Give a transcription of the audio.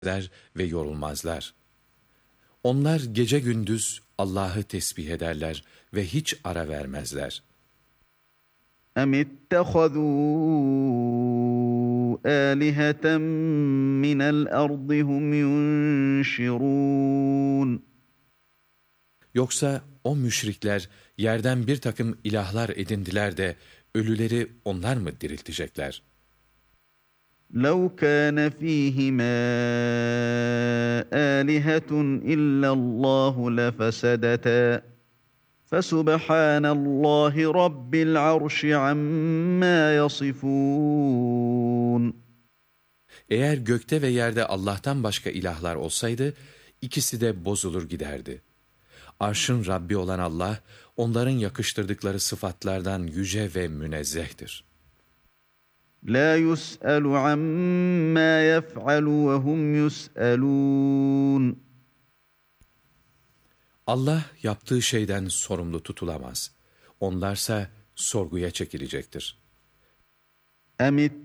ve yorulmazlar. Onlar gece gündüz Allah'ı tesbih ederler ve hiç ara vermezler. اَمِ اتَّخَذُوا آلِهَةً مِّنَ الْأَرْضِ هُمْ يُنْشِرُونَ Yoksa o müşrikler yerden bir takım ilahlar edindiler de ölüleri onlar mı diriltecekler? لَوْ كَانَ فِيهِمَا آلِهَةٌ إِلَّا اللّٰهُ لَفَسَدَتَا فَسُبْحَانَ اللّٰهِ رَبِّ الْعَرْشِ عَمَّا يَصِفُونَ Eğer gökte ve yerde Allah'tan başka ilahlar olsaydı, ikisi de bozulur giderdi. Arşın Rabbi olan Allah, onların yakıştırdıkları sıfatlardan yüce ve münezzehtir. لَا يُسْأَلُ عَمَّا يَفْعَلُ وَهُمْ يُسْأَلُونَ Allah yaptığı şeyden sorumlu tutulamaz. Onlarsa sorguya çekilecektir. اَمِ